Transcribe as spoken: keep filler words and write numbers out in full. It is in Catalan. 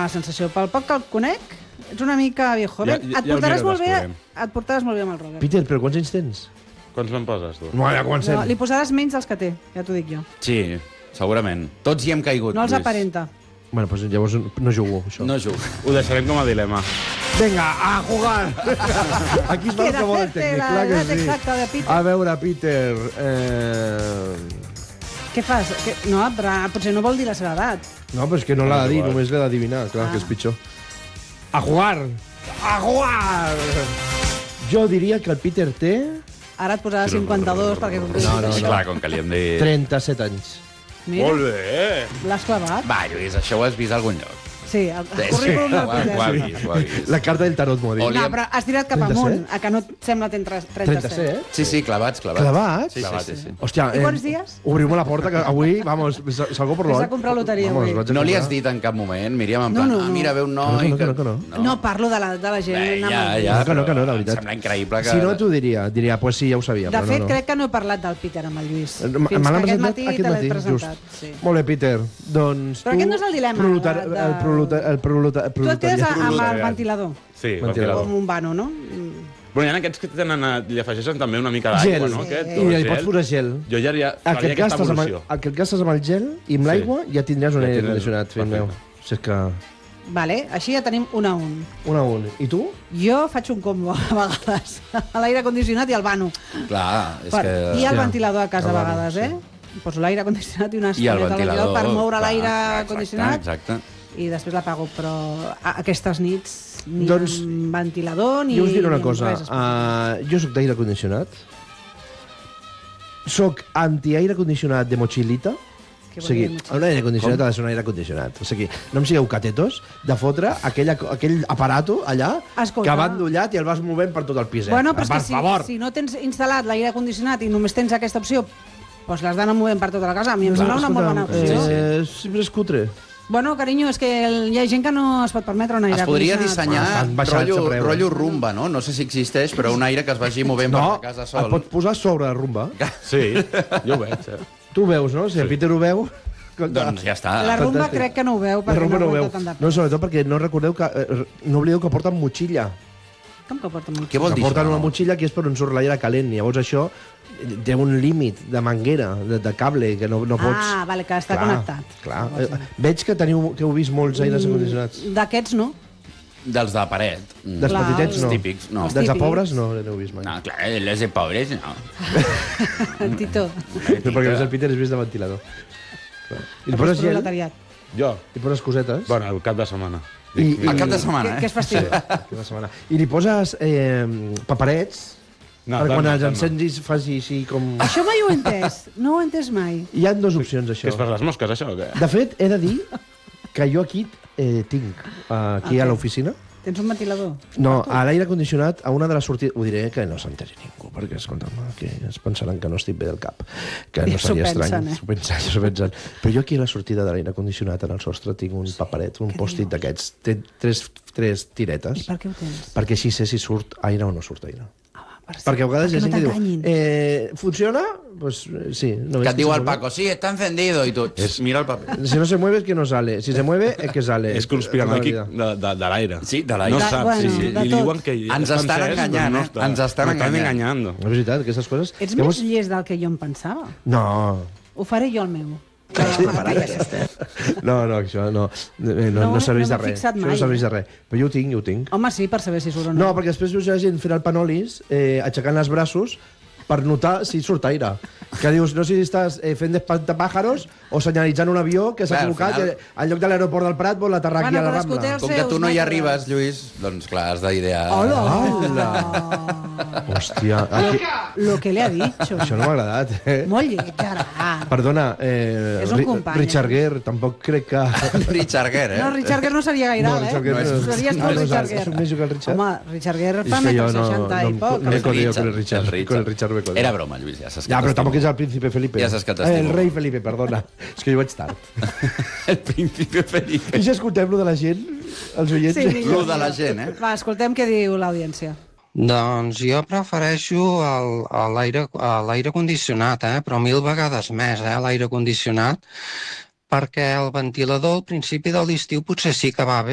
mala sensació. Pel poc que el conec, ets una mica viejo. Ja, ja, et, portaràs ja molt bé, et portaràs molt bé amb el Robert. Peter, però quants anys tens? Quants me'n poses, tu? No, ja comencem. No, li posaràs menys dels que té, ja t'ho dic jo. Sí, segurament. Tots hi hem caigut. No els Lluís. aparenta. Bueno, doncs llavors no jugo, això. No jugo. Ho deixarem com a dilema. Vinga, a jugar! Aquí es fa el que vol el tècnic, clar que sí. Exacte, de Peter. A veure, Peter... Eh... Què fas? Que... No, però potser no vol dir la seva edat. No, però és que no l'ha de dir, només l'ha d'adivinar. Clar, Ah. que és pitjor. A jugar! A jugar! Jo diria que el Peter té Ara et posarà cinquanta-dos perquè... No, no, no. Clar, com que li hem dit... trenta-set anys. Mira, Molt bé! l'has clavat. Va, Lluís, això ho has vist a algun lloc. Sí, el, el Sí, currículum del ho ha- ho ha Peter. vist, ho ha vist. La carta del tarot m'ho ha dit. Oli- No, però has tirat cap trenta-set? amunt, a que no et sembla ten trenta-set. trenta-set? Sí, sí, clavats, clavats. Clavats? Sí, sí, sí, sí. Hòstia, I quants dies? Obriu-me la porta, que avui, vamos, salgo por Vés l'oll. a comprar loteria Vamos, avui. vaig a No li comprar. has dit en cap moment, Míriam, en No, plan, no, ah, no. mira, ve un noi... Que no, que no, que no. No, parlo de la, de la gent. Bé, anant ja, amb- ja, No, que no, que no, la però veritat. Em sembla increïble que... Si no, t'ho diria. Diria, pues sí, ja ho sabia. De però fet, no, no. crec que no he parlat del Peter amb el Lluís. Eh, Fins me que l'han aquest presentat matí aquest te l'he matí, presentat. just. Sí. Molt bé, Peter. Doncs Però tu... aquest no és el dilema, prolota- de- de- El prolota- el prolota- Tu et quedes a- amb el Proletariat. ventilador, Sí, Ventilador. ventilador. com un vano, no? Mm. Però hi ha aquests que tenen, a- li afegeixen també una mica d'aigua, Gel. no? Aquest, I o li gel. pots posar gel. Jo ja haria, El que, faria et aquesta gastes amb el, evolució. el que et gastes amb el gel i amb l'aigua ja tindràs un Ja aire tindràs- condicionat, fill meu. perfecte. Si és que... Vale, així ja tenim un a un. Un a un. I tu? Jo faig un combo, a vegades. A l'aire condicionat i al vano. Clar, és Per, que... I el Hòstia. ventilador a casa, El a vano, vegades, eh? Poso l'aire condicionat i una I el estoneta al ventilador... per moure clar, l'aire exacte, condicionat Exacte. i després l'apago, però a aquestes nits ni Doncs, amb ventilador ni Jo us diré una ni amb cosa. res especial. Uh, jo sóc d'aire condicionat. Soc anti-aire condicionat de mochilita. Què O vol sigui, dir mochilita? un aire condicionat ha de ser un aire condicionat. O sigui, no em sigueu catetos de fotre aquella, aquell aparato allà Escolta. que va endollat i el vas movent per tot el piset. Bueno, però és per que si, favor. si no tens instal·lat l'aire condicionat i només tens aquesta opció, doncs l'has d'anar movent per tota la casa. A mi em sembla una molt bona opció. Eh, sempre és cutre. Bueno, carinyo, és que el, hi ha gent que no es pot permetre un aire Es podria condicionat. dissenyar Estan baixats rotllo, arreu. rotllo rumba, no? No sé si existeix, però un aire que es vagi movent No, per la casa et sol. pots posar sobre la rumba. Sí, jo ho veig, eh? Tu ho veus, no? Si el Peter ho veu... escolta, Doncs ja està. La rumba Fantàstic. crec que no ho veu, La perquè rumba no ho veu. aguanta tant de No, pes. sobretot perquè no recordeu que... Eh, no oblideu que porten motxilla. Com que porta molt? Què vol Que dir porten això? una motxilla que és per on surt l'aire calent. Llavors això té un límit de manguera, de, de cable, que no, no pots... Ah, vale, que està Clar, connectat. Clar. Eh, veig que teniu que heu vist molts aires condicionats. D'aquests no. Dels de paret. Mm. Dels Clar, petitets, els no. típics, no. Els Dels de típics. pobres, no n'heu vist mai. No, clar, les de pobres, no. Tito. No, perquè a més el Peter és vist de ventilador. Clar. I li poses gel, Proletariat. Jo? li poses cosetes... Bueno, el cap de setmana. I, Al cap de Que, setmana, que eh? és festiu. Una setmana. I li poses eh, paperets No, perquè tant quan no, els tant no. encendis faci així com... Això mai ho he entès. No ho he entès mai. Hi ha dues opcions, Que això. és per les mosques, això, o què? De fet, he de dir que jo aquí eh, tinc, eh, aquí Ah, a què? l'oficina, Tens un ventilador? no, a l'aire condicionat, a una de les sortides... Ho diré que no s'enteri ningú, perquè, escolta'm, que es pensaran que no estic bé del cap, que I no s'ho seria pensen, estrany. eh? S'ho pensen, s'ho pensen. Però jo aquí a la sortida de l'aire condicionat, en el sostre, tinc un paperet, un post-it d'aquests. Té tres, tres tiretes, I per què ho tens? perquè així sé si surt aire o no surt aire. Ah, per Perquè a vegades hi ha perquè gent que no diu, t'enganyin. eh, funciona? Pues eh, sí. No Que ves et diu se el mueve? Paco, sí, està encendido, i tu, És- mira el paper. Si no se mueve es que no sale. Si se mueve es que sale. És conspiranoic Tota la vida. de, de, de l'aire. Sí, de l'aire. No De- saps, bueno, sí, sí. de I tot. diuen que... Ens està estan encès, enganyant, però no eh? està. Ens estan M'estan enganyant. enganyant. És veritat, aquestes coses... Ets Llavors- més llest del que jo em pensava. No. Ho faré jo el meu. No, no, això no. Eh, No, No, no serveix no de m'he res. fixat Això mai, no serveix eh? de res. Però jo ho tinc, jo ho tinc. Home, sí, per saber si surt o no. No, perquè després veus la gent fent el panolis, eh, aixecant els braços, per notar si surt aire. Que dius, no sé si estàs eh, fent d'espantapàjaros o senyalitzant un avió que s'ha Clar, al equivocat final- i al lloc de l'aeroport del Prat vol aterrar Bueno, aquí a la però Rambla. escolteu- Com que tu no hi Seus arribes, metres. Lluís, doncs clar, has d'idear... Hola! Hola! Hòstia, aquí... Lo que le ha dicho. això no m'ha agradat, eh? Molt lleig, ara. Perdona, eh, És un Ri- company, Richard eh? Gere, tampoc crec que... Richard Gere, eh? No, Richard Gere no seria gaire alt, Richard eh? Gere no és- Series tu, Ah, no és Richard alt, és Gere. un més que el Richard. Home, Richard Gere És fa que jo metro no, seixanta no, i poc. no me El codeo con el Richard, Richard. el Con el Richard me codeo. Era broma, Lluís, ja saps que Ja, però t'estimo. tampoc és el príncipe Felipe. Ja saps que Eh, t'estimo. El rei Felipe, perdona. És que jo vaig tard. El príncipe Felipe. I si escoltem lo de la gent, els oients... Sí, millor. Lo de la gent, eh? Va, escoltem què diu l'audiència. Doncs jo prefereixo el- el l'aire a l'aire condicionat, eh? Però mil vegades més, eh? L'aire condicionat, perquè el ventilador al principi de l'estiu potser sí que va bé,